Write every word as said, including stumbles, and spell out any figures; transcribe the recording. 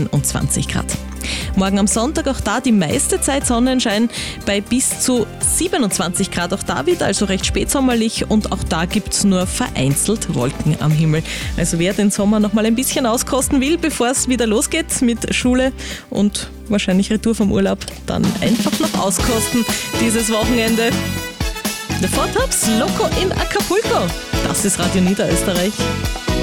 einundzwanzig Grad. Morgen am Sonntag auch da die meiste Zeit Sonnenschein bei bis zu siebenundzwanzig Grad. Auch da wird also recht spätsommerlich und auch da gibt es nur vereinzelt Wolken am Himmel. Also wer den Sommer noch mal ein bisschen auskosten will, bevor es wieder losgeht mit Schule und wahrscheinlich Retour vom Urlaub, dann einfach noch auskosten dieses Wochenende. The Four Tops, Loco in Acapulco. Das ist Radio Niederösterreich.